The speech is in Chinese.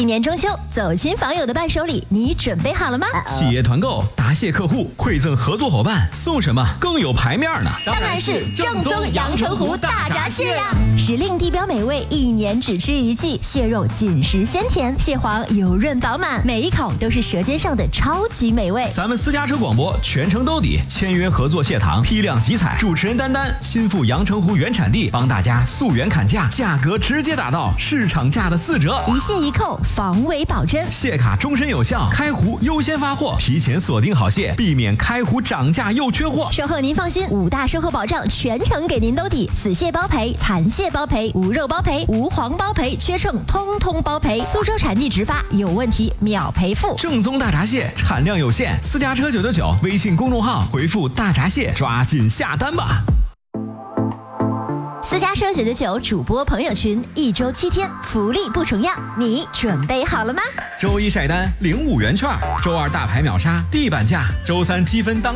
今年中秋，走亲访友的伴手礼，你准备好了吗？ 企业团购答谢客户，馈赠合作伙伴，送什么更有排面呢？ 当然是正宗阳澄湖大闸蟹呀！时令地标美味，一年只吃一季，蟹肉紧实鲜甜，蟹黄油润饱满，每一口都是舌尖上的超级美味。 咱们私家车广播全程兜底，签约合作蟹塘，批量集采，主持人丹丹亲赴阳澄湖原产地，帮大家溯源砍价，价格直接打到市场价的4折， 一蟹一扣，防伪保真， 蟹卡终身有效，开湖优先发货，提前锁定好蟹，避免开湖涨价又缺货。 售后您放心，5大售后保障全程给您兜底，死蟹包赔，残蟹包赔，无肉包赔，无黄包赔，缺秤通通包赔。苏州产地直发，有问题秒赔付。 正宗大闸蟹产量有限，私家车999微信公众号回复大闸蟹，抓紧下单吧。 私家车999主播朋友群，1周7天，福利不重样，你准备好了吗？ 周一晒单领5元券，周二大牌秒杀地板价，周三积分当